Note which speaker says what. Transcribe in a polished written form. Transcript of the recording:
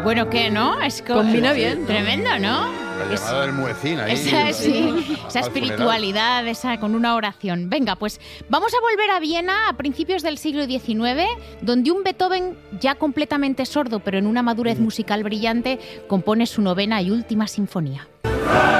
Speaker 1: Bueno, ¿qué, no? Es
Speaker 2: Combina bien.
Speaker 1: Tremendo, ¿no?
Speaker 3: La llamada del muecín ahí.
Speaker 1: Esa espiritualidad, con una oración. Venga, pues vamos a volver a Viena a principios del siglo XIX, donde un Beethoven ya completamente sordo, pero en una madurez musical brillante, compone su 9ª y última sinfonía.